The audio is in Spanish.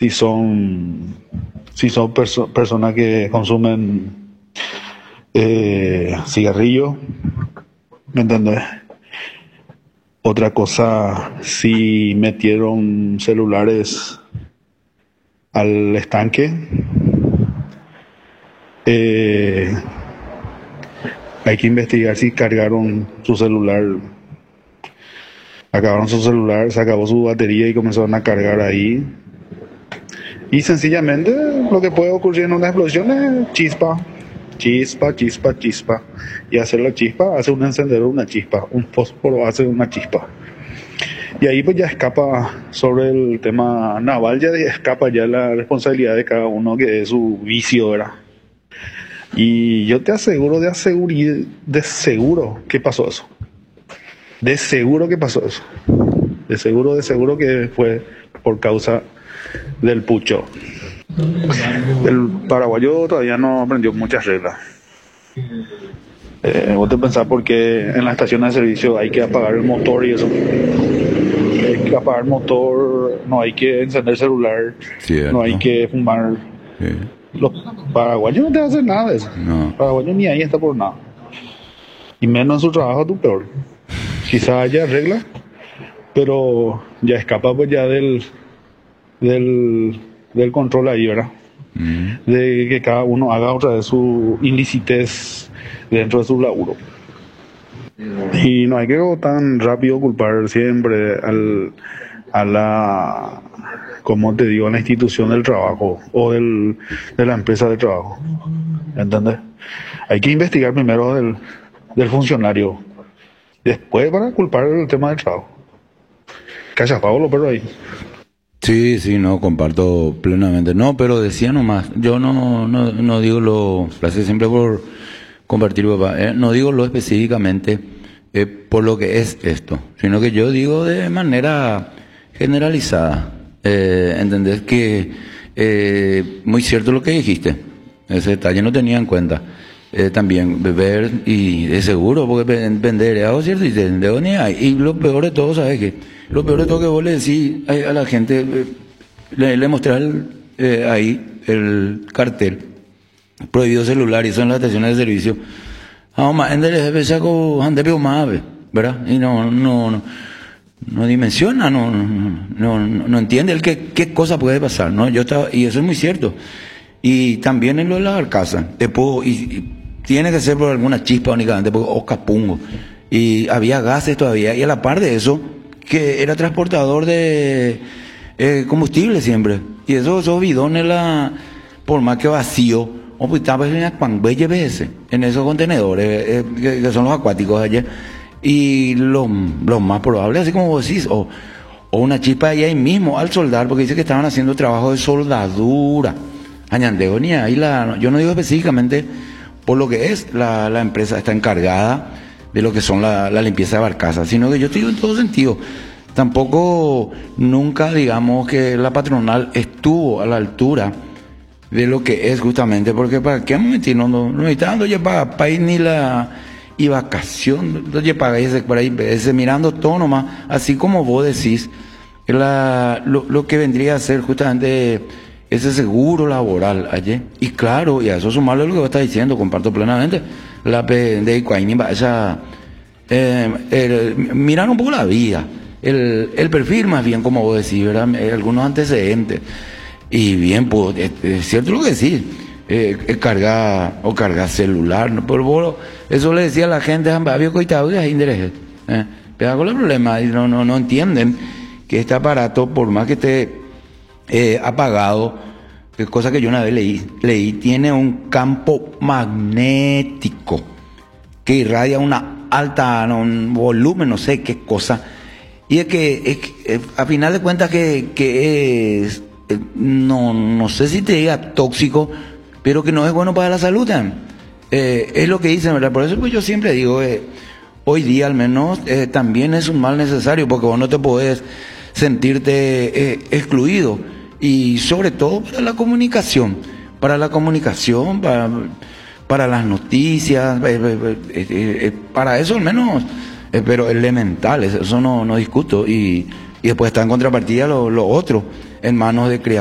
si son, personas que consumen cigarrillo, ¿me entendés? Otra cosa, si metieron celulares al estanque, hay que investigar si cargaron su celular, acabaron su celular, se acabó su batería y comenzaron a cargar ahí. Y sencillamente lo que puede ocurrir en una explosión es chispa. Y hacer la chispa hace un encendedor una chispa, un fósforo hace una chispa. Y ahí pues ya escapa sobre el tema naval, ya escapa ya la responsabilidad de cada uno, que es su vicio, ¿verdad? Y yo te aseguro, de seguro que pasó eso. De seguro que pasó eso. De seguro que fue por causa del pucho. El paraguayo todavía no aprendió muchas reglas. Vos te pensás porque en las estaciones de servicio hay que apagar el motor y eso. Hay que apagar el motor, no hay que encender celular, Cierto. no hay que fumar. Sí. Los paraguayos no te hacen nada de eso. No. Los paraguayos ni ahí está por nada. Y menos en su trabajo, tú peor. Quizá haya reglas, pero ya escapa pues ya del control ahí, ¿verdad? De que cada uno haga otra vez su ilicitez dentro de su laburo. Y no hay que tan rápido culpar siempre a la, como te digo, a la institución del trabajo o de la empresa de trabajo. ¿Entendés? Hay que investigar primero del funcionario, después para culpar el tema del trabajo. Cachapavo los perros ahí. Sí, no, comparto plenamente. No, pero decía nomás, yo no digo lo, gracias siempre por compartir, papá, no digo lo específicamente por lo que es esto, sino que yo digo de manera generalizada. ¿Entendés? Que muy cierto lo que dijiste, ese detalle no tenía en cuenta. También beber, y es seguro, porque vender es algo cierto, y de ni hay. Y lo peor de todo, ¿sabes qué? Lo peor de todo que vos le decís a la gente, le mostrás ahí el cartel, prohibido celular, y eso en las estaciones de servicio. ¿Verdad? Y no dimensiona, no entiende el qué cosa puede pasar, ¿no? Y eso es muy cierto. Y también en lo de la barcaza, y tiene que ser por alguna chispa únicamente, o capungo. Y había gases todavía, y a la par de eso, que era transportador de combustible siempre. Y esos bidones, por más que vacío, pues estaba en esos contenedores, que son los acuáticos allá. Y lo más probable, así como vos decís, o una chispa ahí mismo al soldar, porque dice que estaban haciendo trabajo de soldadura. Añandeo ni ahí yo no digo específicamente por lo que es la empresa está encargada de lo que son la limpieza de barcazas, sino que yo te digo en todo sentido. Tampoco nunca digamos que la patronal estuvo a la altura de lo que es justamente, porque para qué mentir, no está dando ya para ir ni la y vacación, ya para ese por ahí, ese mirando todo nomás, así como vos decís, lo que vendría a ser justamente ese seguro laboral allí. Y claro, y a eso sumarle lo que vos estás diciendo, comparto plenamente, la de Icuaini vaya mirar un poco la vida, el perfil más bien, como vos decís, ¿verdad? Algunos antecedentes. Y bien, pues, es cierto lo que decís, cargar celular, ¿no? Pero vos, eso le decía a la gente, pero con el problema, y no entienden que este aparato, por más que esté apagado, cosa que yo una vez leí, tiene un campo magnético que irradia una alta, un volumen, no sé qué cosa, y es que a final de cuentas que es, no sé si te diga tóxico, pero que no es bueno para la salud también. Es lo que dicen, ¿verdad? Por eso pues yo siempre digo, hoy día al menos también es un mal necesario, porque vos no te podés sentirte excluido, y sobre todo para las noticias, para eso al menos, pero elemental, eso no discuto, y después está en contrapartida lo otro, en manos de criaturas